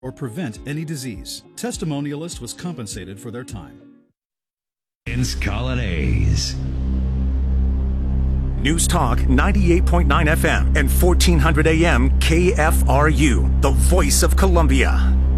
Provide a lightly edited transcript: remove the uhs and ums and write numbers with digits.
or prevent any disease. Testimonialist was compensated for their time. Vince Colonnese. News Talk 98.9 FM and 1400 AM KFRU, the voice of Columbia.